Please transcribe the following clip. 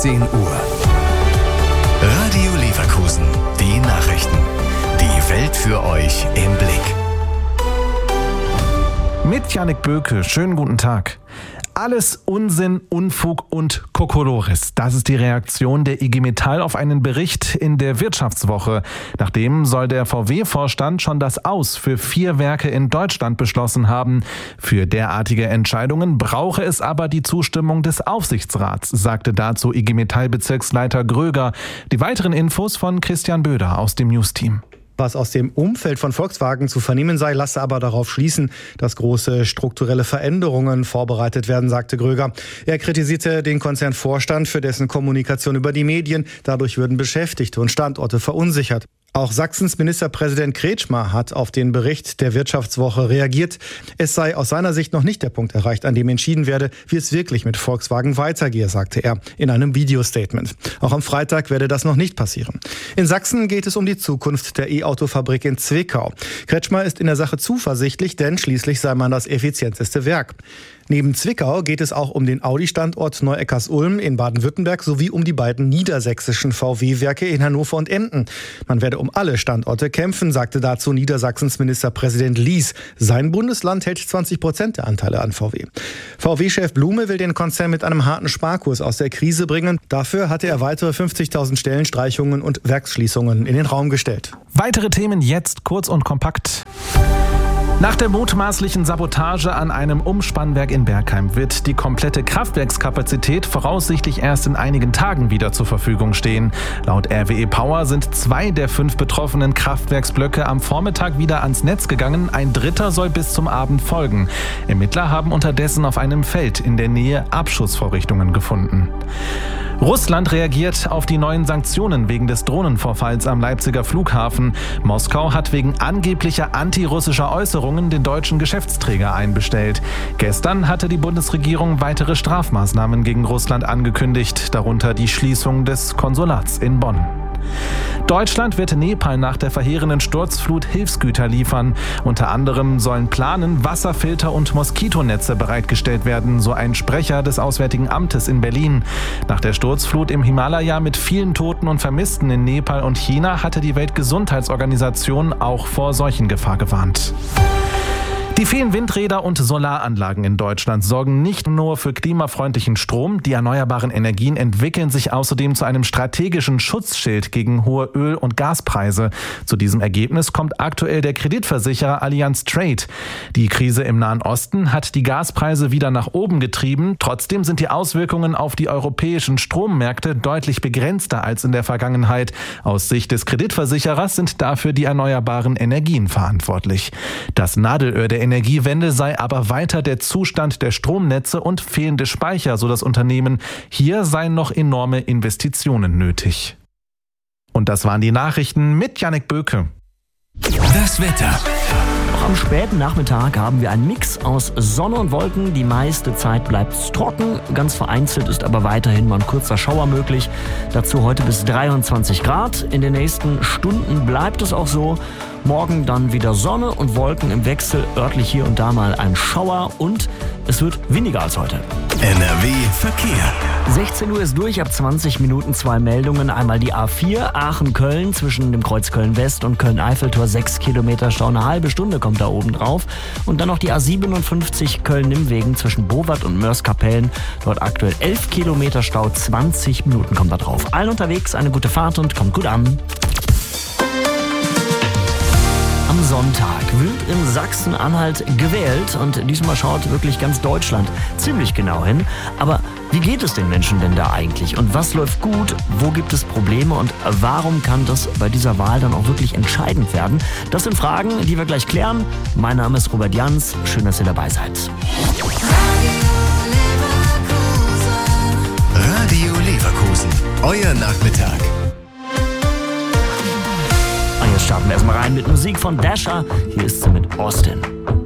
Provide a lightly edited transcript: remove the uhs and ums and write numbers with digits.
10 Uhr. Radio Leverkusen. Die Nachrichten. Die Welt für euch im Blick. Mit Jannik Böke. Schönen guten Tag. Alles Unsinn, Unfug und Kokolores. Das ist die Reaktion der IG Metall auf einen Bericht in der Wirtschaftswoche. Nachdem soll der VW-Vorstand schon das Aus für 4 Werke in Deutschland beschlossen haben. Für derartige Entscheidungen brauche es aber die Zustimmung des Aufsichtsrats, sagte dazu IG Metall-Bezirksleiter Gröger. Die weiteren Infos von Christian Böder aus dem News-Team. Was aus dem Umfeld von Volkswagen zu vernehmen sei, lasse aber darauf schließen, dass große strukturelle Veränderungen vorbereitet werden, sagte Gröger. Er kritisierte den Konzernvorstand für dessen Kommunikation über die Medien. Dadurch würden Beschäftigte und Standorte verunsichert. Auch Sachsens Ministerpräsident Kretschmer hat auf den Bericht der Wirtschaftswoche reagiert. Es sei aus seiner Sicht noch nicht der Punkt erreicht, an dem entschieden werde, wie es wirklich mit Volkswagen weitergehe, sagte er in einem Videostatement. Auch am Freitag werde das noch nicht passieren. In Sachsen geht es um die Zukunft der E-Auto-Fabrik in Zwickau. Kretschmer ist in der Sache zuversichtlich, denn schließlich sei man das effizienteste Werk. Neben Zwickau geht es auch um den Audi-Standort Neu-Eckers-Ulm in Baden-Württemberg sowie um die beiden niedersächsischen VW-Werke in Hannover und Emden. Man werde um alle Standorte kämpfen, sagte dazu Niedersachsens Ministerpräsident Lies. Sein Bundesland hält 20% der Anteile an VW. VW-Chef Blume will den Konzern mit einem harten Sparkurs aus der Krise bringen. Dafür hatte er weitere 50.000 Stellenstreichungen und Werksschließungen in den Raum gestellt. Weitere Themen jetzt kurz und kompakt. Nach der mutmaßlichen Sabotage an einem Umspannwerk in Bergheim wird die komplette Kraftwerkskapazität voraussichtlich erst in einigen Tagen wieder zur Verfügung stehen. Laut RWE Power sind 2 der 5 betroffenen Kraftwerksblöcke am Vormittag wieder ans Netz gegangen. Ein dritter soll bis zum Abend folgen. Ermittler haben unterdessen auf einem Feld in der Nähe Abschussvorrichtungen gefunden. Russland reagiert auf die neuen Sanktionen wegen des Drohnenvorfalls am Leipziger Flughafen. Moskau hat wegen angeblicher antirussischer Äußerungen den deutschen Geschäftsträger einbestellt. Gestern hatte die Bundesregierung weitere Strafmaßnahmen gegen Russland angekündigt, darunter die Schließung des Konsulats in Bonn. Deutschland wird Nepal nach der verheerenden Sturzflut Hilfsgüter liefern. Unter anderem sollen Planen, Wasserfilter und Moskitonetze bereitgestellt werden, so ein Sprecher des Auswärtigen Amtes in Berlin. Nach der Sturzflut im Himalaya mit vielen Toten und Vermissten in Nepal und China hatte die Weltgesundheitsorganisation auch vor Seuchengefahr gewarnt. Die vielen Windräder und Solaranlagen in Deutschland sorgen nicht nur für klimafreundlichen Strom, die erneuerbaren Energien entwickeln sich außerdem zu einem strategischen Schutzschild gegen hohe Öl- und Gaspreise. Zu diesem Ergebnis kommt aktuell der Kreditversicherer Allianz Trade. Die Krise im Nahen Osten hat die Gaspreise wieder nach oben getrieben. Trotzdem sind die Auswirkungen auf die europäischen Strommärkte deutlich begrenzter als in der Vergangenheit. Aus Sicht des Kreditversicherers sind dafür die erneuerbaren Energien verantwortlich. Das Nadelöhr der Energiewende sei aber weiter der Zustand der Stromnetze und fehlende Speicher, so das Unternehmen. Hier seien noch enorme Investitionen nötig. Und das waren die Nachrichten mit Jannik Böke. Das Wetter. Auch am späten Nachmittag haben wir einen Mix aus Sonne und Wolken. Die meiste Zeit bleibt es trocken. Ganz vereinzelt ist aber weiterhin mal ein kurzer Schauer möglich. Dazu heute bis 23 Grad. In den nächsten Stunden bleibt es auch so. Morgen dann wieder Sonne und Wolken im Wechsel. Örtlich hier und da mal ein Schauer. Und es wird windiger als heute. NRW Verkehr. 16 Uhr ist durch, ab 20 Minuten 2 Meldungen. Einmal die A4 Aachen-Köln zwischen dem Kreuz Köln-West und Köln-Eiffeltor. 6 Kilometer Stau, eine halbe Stunde kommt da oben drauf. Und dann noch die A57 Köln-Nimmwegen zwischen Bowart und Mörs-Kapellen. Dort aktuell 11 Kilometer Stau, 20 Minuten kommt da drauf. Allen unterwegs eine gute Fahrt und kommt gut an. Am Sonntag wird in Sachsen-Anhalt gewählt und diesmal schaut wirklich ganz Deutschland ziemlich genau hin. Aber wie geht es den Menschen denn da eigentlich und was läuft gut, wo gibt es Probleme und warum kann das bei dieser Wahl dann auch wirklich entscheidend werden? Das sind Fragen, die wir gleich klären. Mein Name ist Robert Jans, schön, dass ihr dabei seid. Radio Leverkusen, euer Nachmittag. Jetzt starten wir erstmal rein mit Musik von Dasher. Hier ist sie mit Austin.